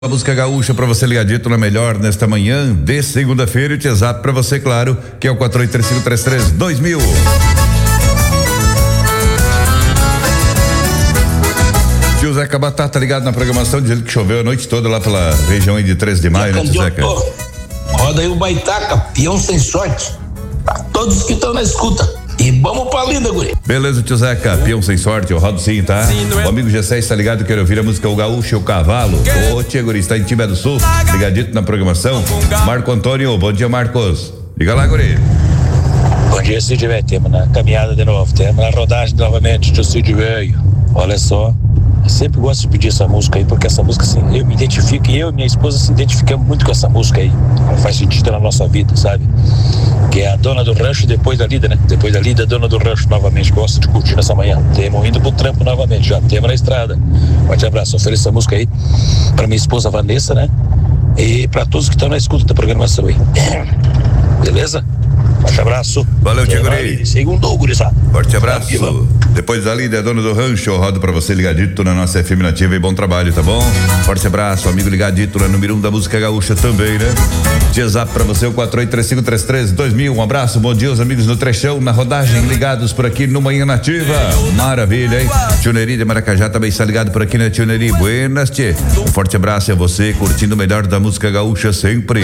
A música gaúcha pra você ligadito na melhor nesta manhã de segunda-feira. E exato pra você, claro, que é o 4835332000. Tio Zeca Batata ligado na programação, dizendo que choveu a noite toda lá pela região aí de 13 de maio, né, tio Zeca? Roda aí o Baitaca, peão sem sorte. Pra todos que estão na escuta. E vamos pra linda, guri. Beleza, tio Zeca, peão sem sorte, eu rodo sim, tá? O amigo G6 está ligado, quero ouvir a música O Gaúcho e o Cavalo. Ô, tia guri, está em Tibé do Sul, ligadito na programação. Marco Antônio, bom dia, Marcos. Liga lá, guri. Bom dia, Cid Velho, temos na caminhada de novo, temos na rodagem novamente do Cid Velho. Olha só, eu sempre gosto de pedir essa música aí, porque essa música, assim, eu me identifico, e eu e minha esposa se identificamos muito com essa música aí. Ela faz sentido na nossa vida, sabe? Que é a dona do rancho depois da lida, né? Depois da lida, dona do rancho novamente. Gosto de curtir nessa manhã. Temos indo pro trampo novamente, já temos na estrada. Forte abraço, ofereço essa música aí pra minha esposa Vanessa, né? E pra todos que estão na escuta da programação aí. Beleza? Forte abraço. Valeu, tia guri. Segundo, gurizada. Forte abraço. Depois da lida, dona do rancho, eu rodo pra você ligadito na nossa FM Nativa e bom trabalho, tá bom? Forte abraço, amigo ligadito na número 1 da música gaúcha também, né? Dia zap pra você, o 4835332000. Um abraço, bom dia, os amigos no Trechão, na rodagem, ligados por aqui no Manhã Nativa. Maravilha, hein? Tio Neri de Maracajá também está ligado por aqui, né, Tio Neri? Buenas, tchê. Um forte abraço a você, curtindo o melhor da música gaúcha sempre.